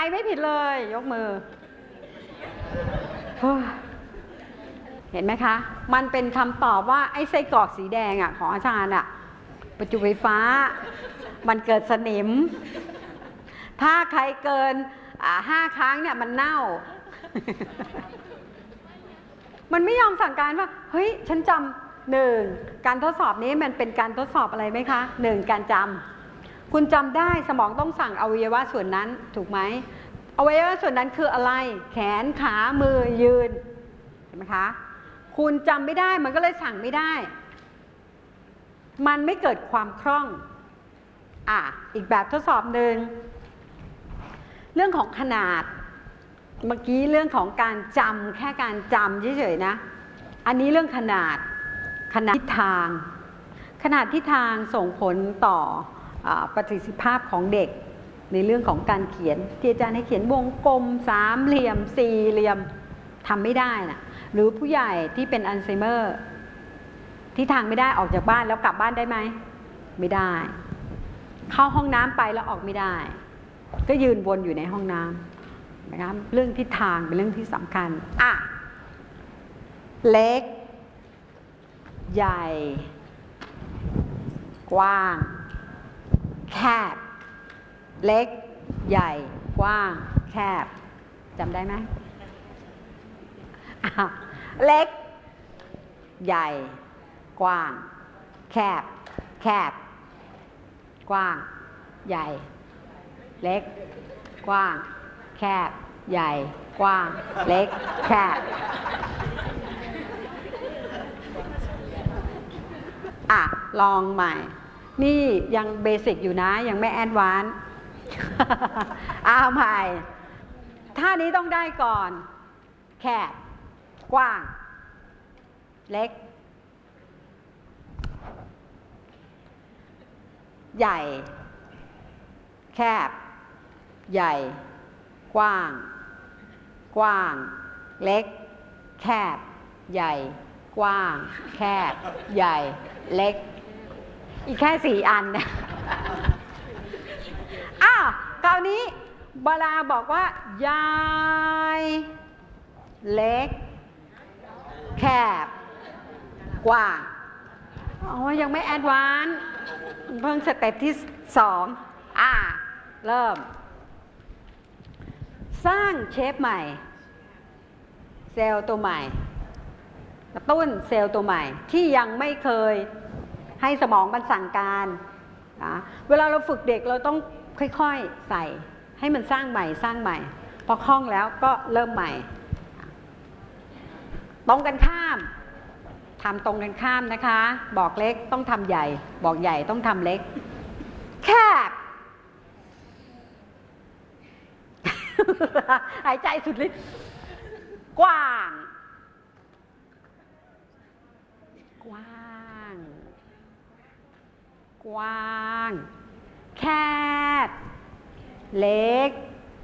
ไม่ผิดเลยยกมือเห็นไหมคะมันเป็นคำตอบว่าไอ้ไส้กรอกสีแดงของอาจารย์ประจุไฟฟ้ามันเกิดสนิมถ้าใครเกิน5 ครั้งเนี่ยมันเน่า มันไม่ยอมสั่งการว่าเฮ้ยฉันจำ1การทดสอบนี้มันเป็นการทดสอบอะไรไหมคะ1การจำคุณจำได้สมองต้องสั่งอวัยวะส่วนนั้นถูกไหมอวัยวะส่วนนั้นคืออะไรแขนขามือยืนเห็นไหมคะคุณจำไม่ได้มันก็เลยสั่งไม่ได้มันไม่เกิดความคล่องอีกแบบทดสอบหนึ่งเรื่องของขนาดเมื่อกี้เรื่องของการจำแค่การจำเฉยๆนะอันนี้เรื่องขนาดทิศทางขนาดทิศทางส่งผลต่อประสิทธิภาพของเด็กในเรื่องของการเขียนที่อาจารย์ให้เขียนวงกลม3 เหลี่ยม4 เหลี่ยมทำไม่ได้นะหรือผู้ใหญ่ที่เป็นอัลไซเมอร์ที่ทางไม่ได้ออกจากบ้านแล้วกลับบ้านได้ไหมไม่ได้เข้าห้องน้ำไปแล้วออกไม่ได้ก็ยืนวนอยู่ในห้องน้ำนะครับเรื่องทิศทางเป็นเรื่องที่สำคัญเล็กใหญ่กว้างแคบเล็กใหญ่กว้างแคบจำได้ไหมเล็กใหญ่กว้างแคบกว้างใหญ่เล็กกว้างแคบใหญ่กว้างเล็กแคบลองใหม่นี่ยังเบสิกอยู่นะยังไม่แอดวานซ์ใหม่ท่านี้ต้องได้ก่อนแคบกว้างเล็กใหญ่แคบใหญ่กว้างเล็กแคบใหญ่กว้างแคบใหญ่เล็กอีกแค่4 อันนะคราวนี้เวลาบอกว่าใหญ่เล็กแคบกว้างยังไม่แอดวานซ์เพิ่งสเต็ปที่2เริ่มสร้างเชฟใหม่เซลล์ตัวใหม่กระตุ้นเซลล์ตัวใหม่ที่ยังไม่เคยให้สมองมันสั่งการเวลาเราฝึกเด็กเราต้องค่อยๆใส่ให้มันสร้างใหม่พอคล่องแล้วก็เริ่มใหม่ตรงกันข้ามทำตรงกันข้ามนะคะบอกเล็กต้องทำใหญ่บอกใหญ่ต้องทำเล็กแคบ หายใจสุดฤทธิ์กว้างแคบเล็ก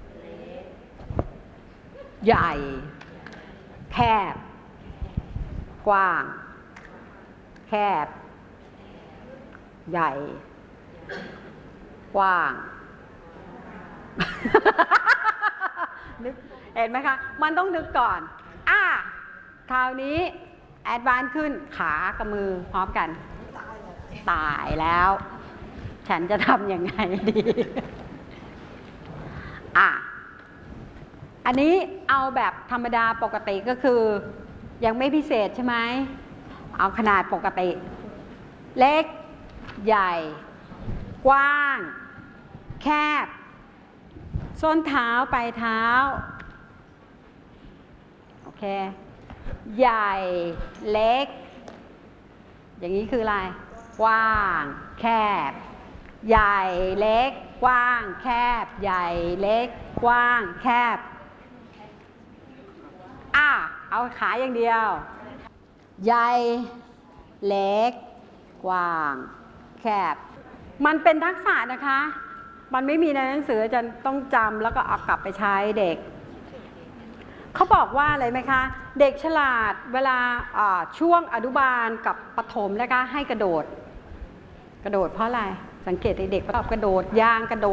ใหญ่แคบกว้างแคบใหญ่กว้างนึกเห็นไหมคะมันต้องนึกก่อนคราวนี้แอดวานซ์ขึ้นขากับมือพร้อมกันตายแล้วฉันจะทำยังไงดีอันนี้เอาแบบธรรมดาปกติก็คือยังไม่พิเศษใช่ไหมเอาขนาดปกติเล็กใหญ่กว้างแคบส้นเท้าปลายเท้าโอเคใหญ่เล็กอย่างนี้คืออะไรกว้างแคบใหญ่เล็กกว้างแคบใหญ่เล็กกว้างแคบเอาขาอย่างเดียวใหญ่เล็กกว้างแคบมันเป็นทักษะนะคะมันไม่มีในหนังสือจะต้องจำแล้วก็เอากลับไปใช้เด็กเขาบอกว่าอะไรไหมคะเด็กฉลาดเวลาช่วงอนุบาลกับประถมนะคะให้กระโดดเพราะอะไรสังเกตเด็กๆกระโดดยางกระโดด